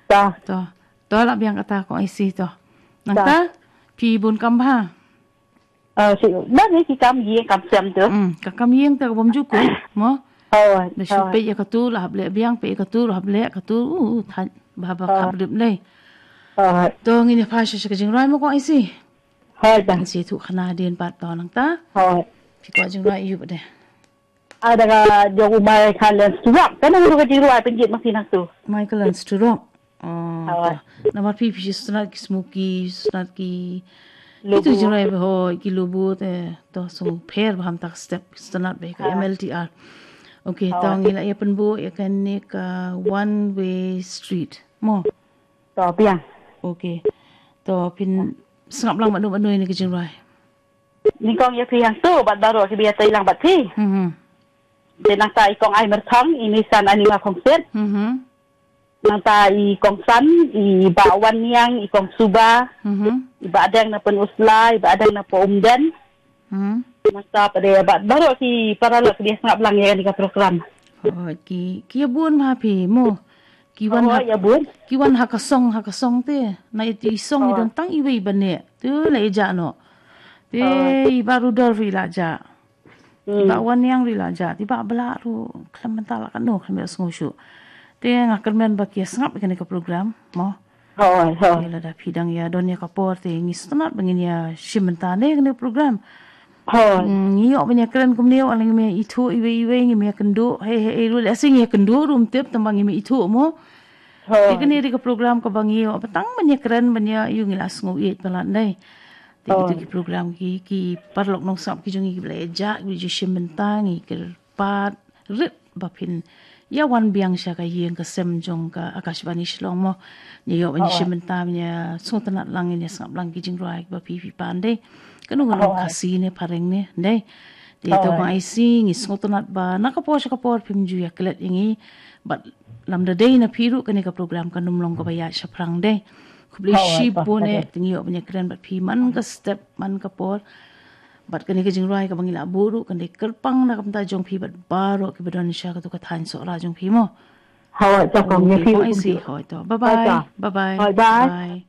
ta to la biang kata ko IC to nangta pi bun kamha chị đó đấy chị cầm gì cầm xem được ka kam yeng ta bom ju ko mo rồi de shu pe ya ka tu la hable biang pe ka tu hable ka tu than ba ba khab dim nei rồi to ngi ne pha shi ka jing rai mo ko IC rồi ta si thu khana den pat to nangta rồi pi ko jing rai yu ba de ada ka jogu mai kalian suap kan aku ke jiru apa penjit masih nak tu Michael Sturrock nama pi pi snat ki smoky snat ki itu jerai ho ki lubu te to so pair baham tak step snat be ka MLTR okay to ngila ya penbu ya kan ni ka one way street mo to piang okay to pin sngap lang manu manu ni ki jerai ni kong ya piang tu bat baru ki biasa hilang bat ti Nang ta ikong ay merthang ini san anima kongset nang ta ikong san ibawan yang ikong suba iba adang na penusla iba adang na poumdan nang ta pada bat baru si para lok dia ngap lang ya ni ka program ki bun ma pi mo kiwan ya bun kiwan hakasong te na iti song idon tang iwe bane tu la eja no te baru dor la ja Ba wan yang rila ja tiba bela ru klemental kan no kemel sngushu te ngakal men ba kia ngap kene ka program mo la da pidang ya don ya kapor te ngisnat bangin ya shimentane kene program ni ok banya keren kumneo aling me itu iwe ngi me kendo he ru asing ya kendo rum tep tambang me itu mo kene di ka program ka bangi petang banya keren banya yu ngilas ngu it balan dai Itu program ki parlok nong sap ki jungi belaja ki jishim bentang ki pat rit bapin ya wan biang sha ka yeng ka sem jong ka akashbani shlong mo ni yo ban jishim bentang nya sotanat lang ni sap lang ki jing rai ba pi pande kanu ngalo kasi ne pareng ne dai de to ba isi ngi sotanat ba nakapor sha kapor pim ju ya klet ingi but lam da day na piru kani ka program kanum long ko ba ya sha prang dai kubli ship bone tingi yo banya keren bat pi man ka step man ka por bat kani ka jingrai ka bangila buru kan de kerpang na kamta jong pi bat baro ki badon sha ka to ka than so la jong pi mo Hoi ta kong ye fi bye bye bye bye